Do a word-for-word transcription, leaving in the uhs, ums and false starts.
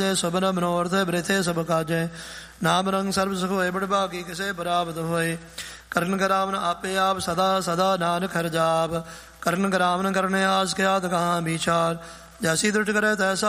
ਸੁਭਨ ਮਨੋਰਥ ਬ੍ਰਿਥੇ ਸਭ ਕਾਜੈ। ਨਾਮ ਰੰਗ ਸਰਬ ਸੁਖ ਹੋਏ ਬੜ ਭਾਗੀ ਕਿਸੇ ਪ੍ਰਾਪਤ ਹੋਏ। ਕਰਨ ਕਰਾਵਨ ਆਪੇ ਆਪ ਸਦਾ ਸਦਾ ਨਾਨਕ ਹਰਿ ਜਾਪ। ਕਰਨ ਕਰਾਵਨ ਕਰਨੇ ਆਸ ਕਿਆ ਤਕਾਹ ਵਿਚਾਰ। ਜੈਸੀ ਦ੍ਰਿਟ ਕਰੇ ਤੈਸਾ